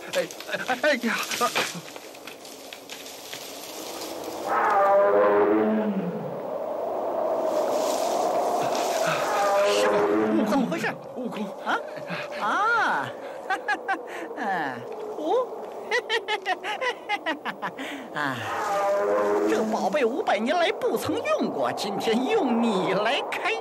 哎呀！ 怎么回事？ 悟空啊！这宝贝500年来不曾用过，今天用你来开